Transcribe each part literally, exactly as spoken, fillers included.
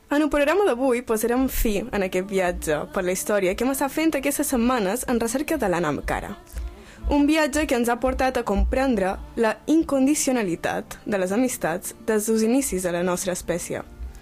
En el programa d'avui posarem fi en aquest viatge per la història que hem estat fent aquestes setmanes en recerca de l'Anam Cara. Un viatge que ens ha portat a comprendre la incondicionalitat de les amistats des dels inicis de la nostra espècie.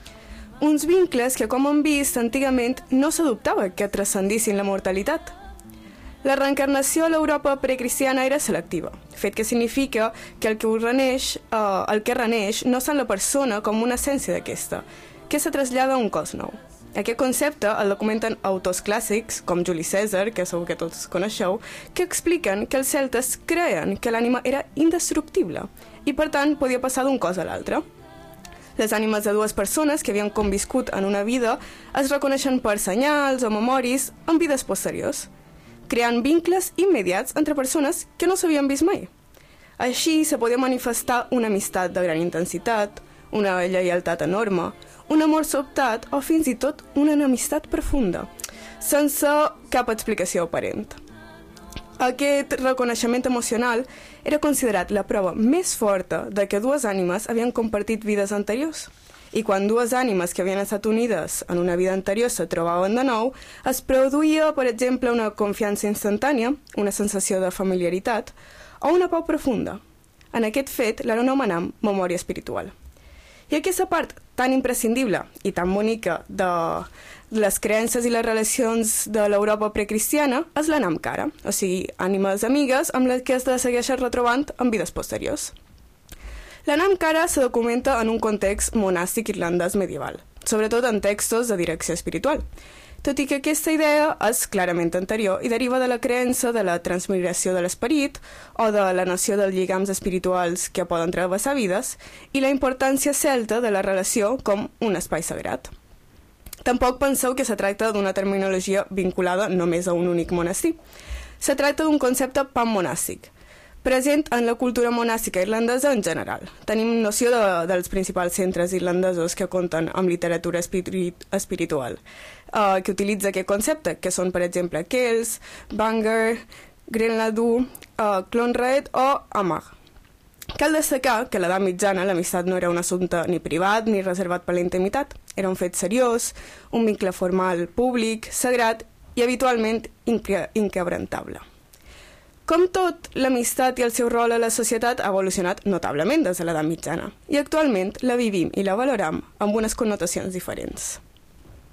Uns vincles que, com hem vist, antigament no s'adoptava que transcendissin la mortalitat. La reencarnació a l'Europa precristiana era selectiva, fet que significa que el que reneix, eh, el que reneix no sent la persona com una essència d'aquesta, que se trasllada a un cos nou. Aquest concepte el documenten autors clàssics, com Juli Cèsar, que segur que tots coneixeu, que expliquen que els celtes creien que l'ànima era indestructible i, per tant, podia passar d'un cos a l'altre. Les ànimes de dues persones que havien conviscut en una vida es reconeixen per senyals o memoris en vides posteriors, creant vincles immediats entre persones que no s'havien vist mai. Així se podia manifestar una amistat de gran intensitat, una lleialtat enorme, un amor sobtat o fins i tot una enemistat profunda, sense cap explicació aparent. Aquest reconeixement emocional era considerat la prova més forta de que dues ànimes havien compartit vides anteriors. I quan dues ànimes que havien estat unides en una vida anterior se trobaven de nou, es produïa, per exemple, una confiança instantània, una sensació de familiaritat o una pau profunda. En aquest fet l'anomenam memòria espiritual. I aquesta part tan imprescindible i tan bonica de les creences i les relacions de l'Europa precristiana és l'Anam Cara, o sigui, ànimes amigues amb les que es segueixen retrobant en vides posteriors. L'Anam Cara se documenta en un context monàstic irlandès medieval, sobretot en textos de direcció espiritual, tot i que aquesta idea és clarament anterior i deriva de la creença de la transmigració de l'esperit o de la noció dels lligams espirituals que poden travessar vides i la importància celta de la relació com un espai sagrat. Tampoc penseu que se tracta d'una terminologia vinculada només a un únic monestir. Se tracta d'un concepte panmonàstic, present en la cultura monàstica irlandesa en general. Tenim noció de, dels principals centres irlandesos que compten amb literatura espirit, espiritual, uh, que utilitza aquest concepte, que són, per exemple, Kells, Bangor, Grenladú, uh, Clonraed o Amag. Cal destacar que a l'edat mitjana l'amistat no era un assumpte ni privat ni reservat per la intimitat. Era un fet seriós, un vincle formal públic, sagrat i habitualment inque inquebrantable. Com tot, l'amistat i el seu rol a la societat ha evolucionat notablement des de l'edat mitjana i actualment la vivim i la valorem amb unes connotacions diferents.